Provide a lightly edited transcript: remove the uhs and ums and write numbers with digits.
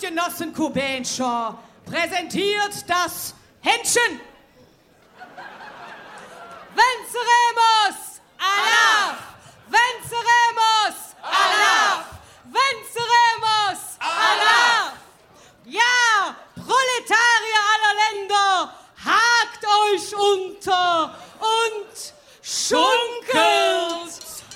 Genossen Kubenscher präsentiert das Händchen. Venceremos! Allah! Venceremos! Allah! Venceremos! Allah! Ja, Proletarier aller Länder, hakt euch unter und schund